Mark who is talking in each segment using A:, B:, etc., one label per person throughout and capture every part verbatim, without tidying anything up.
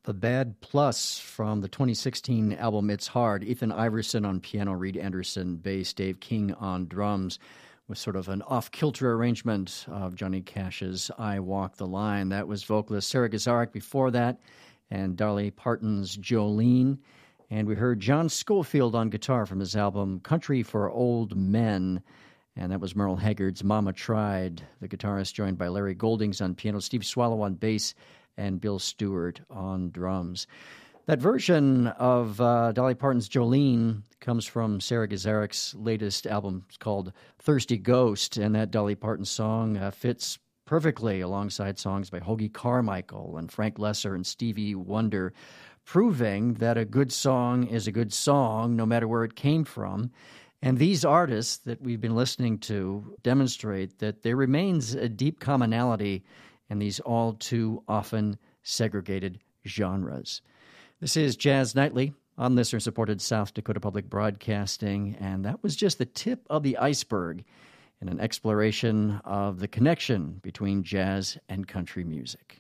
A: The Bad Plus from the twenty sixteen album It's Hard. Ethan Iverson on piano, Reed Anderson bass, Dave King on drums, with sort of an off-kilter arrangement of Johnny Cash's I Walk the Line. That was vocalist Sarah Gazarek before that, and Dolly Parton's Jolene. And we heard John Schofield on guitar from his album Country for Old Men, and that was Merle Haggard's Mama Tried. The guitarist joined by Larry Goldings on piano, Steve Swallow on bass, and Bill Stewart on drums. That version of uh, Dolly Parton's Jolene comes from Sarah Gazarek's latest album. It's called Thirsty Ghost, and that Dolly Parton song uh, fits perfectly alongside songs by Hoagy Carmichael and Frank Lesser and Stevie Wonder, proving that a good song is a good song no matter where it came from. And these artists that we've been listening to demonstrate that there remains a deep commonality in these all too often segregated genres. This is Jazz Nightly on listener-supported South Dakota Public Broadcasting, and that was just the tip of the iceberg in an exploration of the connection between jazz and country music.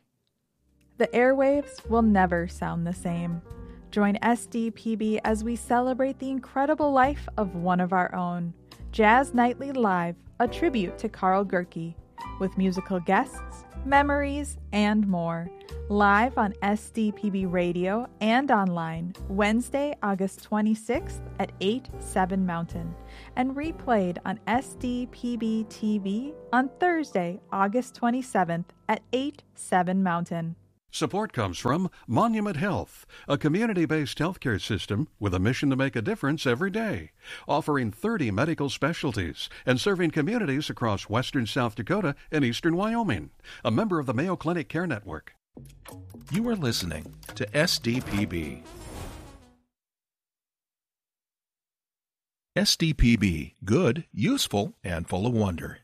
B: The airwaves will never sound the same. Join S D P B as we celebrate the incredible life of one of our own. Jazz Nightly Live, a tribute to Carl Gerke, with musical guests, memories, and more. Live on S D P B Radio and online, Wednesday, August twenty-sixth at eight, seven Mountain, and replayed on S D P B T V on Thursday, August twenty-seventh at eight, seven Mountain.
C: Support comes from Monument Health, a community-based healthcare system with a mission to make a difference every day, offering thirty medical specialties and serving communities across western South Dakota and eastern Wyoming, a member of the Mayo Clinic Care Network.
D: You are listening to S D P B. S D P B, good, useful, and full of wonder.